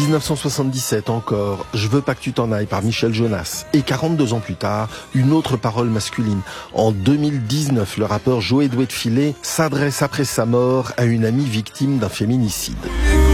1977 encore, Je veux pas que tu t'en ailles par Michel Jonas. Et 42 ans plus tard, une autre parole masculine. En 2019, le rappeur Joe Doué de Filet s'adresse après sa mort à une amie victime d'un féminicide.